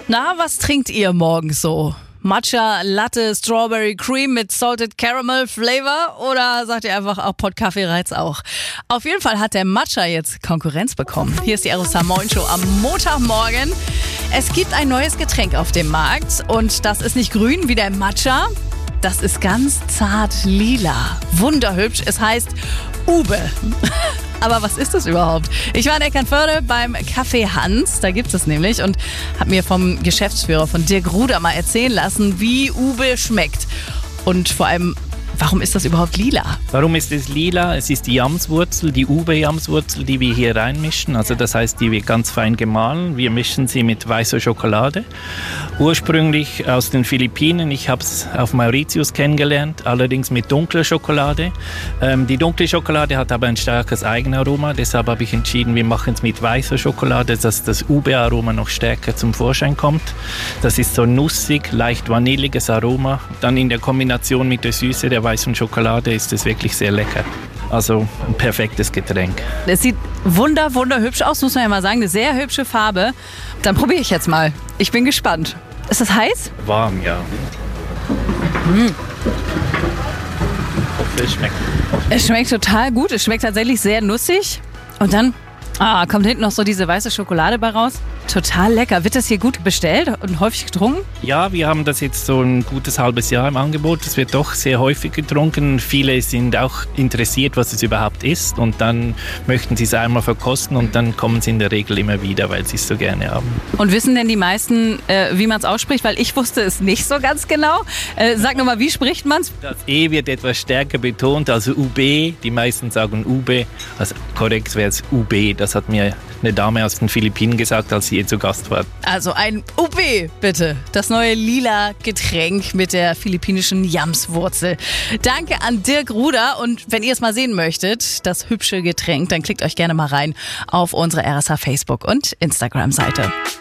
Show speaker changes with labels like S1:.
S1: Na, was trinkt ihr morgens so? Matcha, Latte, Strawberry Cream mit Salted Caramel Flavor oder sagt ihr einfach auch Pottkaffee reizt auch? Auf jeden Fall hat der Matcha jetzt Konkurrenz bekommen. Hier ist die Aerostar Moin Show am Montagmorgen. Es gibt ein neues Getränk auf dem Markt und das ist nicht grün wie der Matcha. Das ist ganz zart lila. Wunderhübsch. Es heißt Ube. Aber was ist das überhaupt? Ich war in Eckernförde beim Café Hans, da gibt es nämlich, und habe mir vom Geschäftsführer, von Dirk Ruder, mal erzählen lassen, wie Ube schmeckt. Und vor allem, warum ist das überhaupt lila?
S2: Warum ist es lila? Es ist die Yamswurzel, die Ube-Yamswurzel, die wir hier reinmischen. Also das heißt, die wird ganz fein gemahlen. Wir mischen sie mit weißer Schokolade. Ursprünglich aus den Philippinen. Ich habe es auf Mauritius kennengelernt, allerdings mit dunkler Schokolade. Die dunkle Schokolade hat aber ein starkes Eigenaroma. Deshalb habe ich entschieden, wir machen es mit weißer Schokolade, dass das Ube-Aroma noch stärker zum Vorschein kommt. Das ist so nussig, leicht vanilliges Aroma. Dann in der Kombination mit der Süße der weißen Schokolade ist es wirklich sehr lecker. Also ein perfektes Getränk.
S1: Es sieht wunderhübsch aus, muss man ja mal sagen. Eine sehr hübsche Farbe. Dann probiere ich jetzt mal. Ich bin gespannt. Ist das heiß?
S2: Warm, ja. Es schmeckt.
S1: Es schmeckt total gut. Es schmeckt tatsächlich sehr nussig. Und dann kommt hinten noch so diese weiße Schokolade bei raus. Total lecker. Wird das hier gut bestellt und häufig getrunken?
S2: Ja, wir haben das jetzt so ein gutes halbes Jahr im Angebot. Es wird doch sehr häufig getrunken. Viele sind auch interessiert, was es überhaupt ist. Und dann möchten sie es einmal verkosten und dann kommen sie in der Regel immer wieder, weil sie es so gerne haben.
S1: Und wissen denn die meisten, wie man es ausspricht? Weil ich wusste es nicht so ganz genau. Sag nochmal, wie spricht man es?
S2: Das E wird etwas stärker betont, also UB. Die meisten sagen Ube. Also korrekt wäre es UB. Das hat mir eine Dame aus den Philippinen gesagt, als sie hier zu Gast war.
S1: Also ein UB, bitte. Das neue lila Getränk mit der philippinischen Yamswurzel. Danke an Dirk Ruder. Und wenn ihr es mal sehen möchtet, das hübsche Getränk, dann klickt euch gerne mal rein auf unsere RSH Facebook- und Instagram-Seite.